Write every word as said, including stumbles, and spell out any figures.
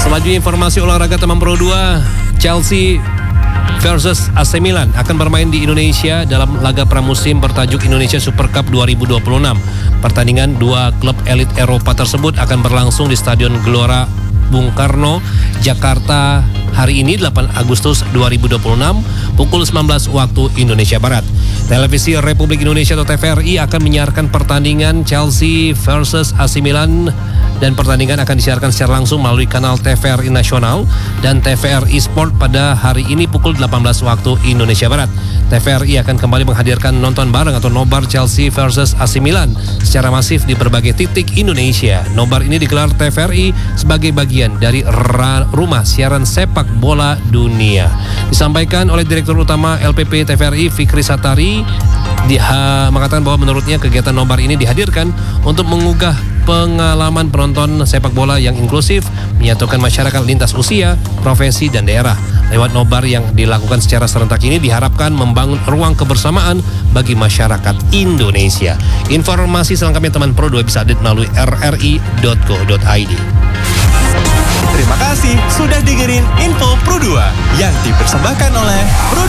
Selanjutnya informasi olahraga teman Pro dua, Chelsea versus A C Milan akan bermain di Indonesia dalam laga pramusim bertajuk Indonesia Super Cup dua ribu dua puluh enam. Pertandingan dua klub elit Eropa tersebut akan berlangsung di Stadion Gelora Bung Karno, Jakarta hari ini delapan Agustus dua ribu dua puluh enam pukul sembilan belas waktu Indonesia Barat. Televisi Republik Indonesia atau T V R I akan menyiarkan pertandingan Chelsea versus A C Milan dan pertandingan akan disiarkan secara langsung melalui kanal T V R I Nasional dan T V R I Sport pada hari ini pukul delapan belas waktu Indonesia Barat. T V R I akan kembali menghadirkan nonton bareng atau nobar Chelsea versus A C Milan secara masif di berbagai titik Indonesia. Nobar ini digelar T V R I sebagai bagian dari rumah siaran sepak bola dunia. Disampaikan oleh Direktur Utama L P P T V R I Fikri Satari, dia mengatakan bahwa menurutnya kegiatan nobar ini dihadirkan untuk menggugah pengalaman penonton sepak bola yang inklusif, menyatukan masyarakat lintas usia, profesi, dan daerah. Lewat nobar yang dilakukan secara serentak ini diharapkan membangun ruang kebersamaan bagi masyarakat Indonesia. Informasi selengkapnya teman Pro dua bisa update melalui r r i dot go dot i d. Terima kasih sudah dengerin Info Pro dua yang dipersembahkan oleh Pro